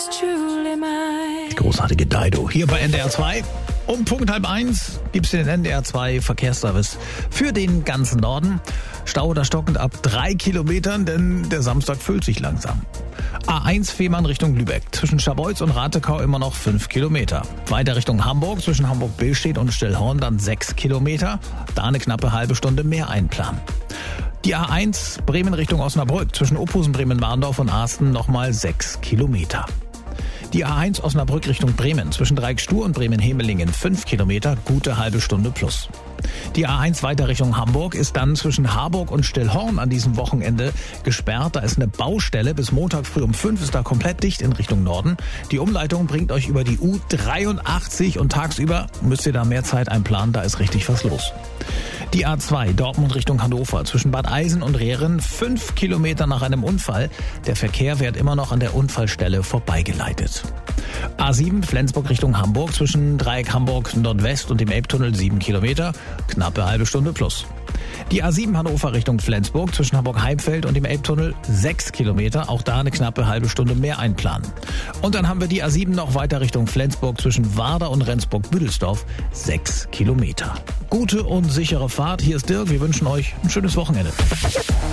Großartige Dido hier bei NDR 2. Um Punkt 12:30 gibt's den NDR 2 Verkehrsservice für den ganzen Norden. Stau oder stockend ab 3 Kilometern, denn der Samstag füllt sich langsam. A1 Fehmarn Richtung Lübeck. Zwischen Scharbeutz und Ratekau immer noch 5 Kilometer. Weiter Richtung Hamburg, zwischen Hamburg-Billstedt und Stillhorn dann 6 Kilometer. Da eine knappe halbe Stunde mehr einplanen. Die A1 Bremen Richtung Osnabrück. Zwischen Ophusen, Bremen-Warndorf und Arsten nochmal 6 Kilometer. Die A1 Osnabrück Richtung Bremen. Zwischen Dreieckstur und Bremen-Hemelingen 5 Kilometer, gute halbe Stunde plus. Die A1 weiter Richtung Hamburg ist dann zwischen Harburg und Stillhorn an diesem Wochenende gesperrt. Da ist eine Baustelle. Bis Montag früh um 5 ist da komplett dicht in Richtung Norden. Die Umleitung bringt euch über die U83 und tagsüber müsst ihr da mehr Zeit einplanen. Da ist richtig was los. Die A2 Dortmund Richtung Hannover. Zwischen Bad Eisen und Rehren 5 Kilometer nach einem Unfall. Der Verkehr wird immer noch an der Unfallstelle vorbeigeleitet. A7 Flensburg Richtung Hamburg. Zwischen Dreieck Hamburg Nordwest und dem Elbtunnel 7 Kilometer. Knappe halbe Stunde plus. Die A7 Hannover Richtung Flensburg. Zwischen Hamburg-Heimfeld und dem Elbtunnel 6 Kilometer. Auch da eine knappe halbe Stunde mehr einplanen. Und dann haben wir die A7 noch weiter Richtung Flensburg. Zwischen Warder und Rendsburg-Büdelsdorf 6 Kilometer. Gute und sichere Fahrt. Hier ist Dirk. Wir wünschen euch ein schönes Wochenende.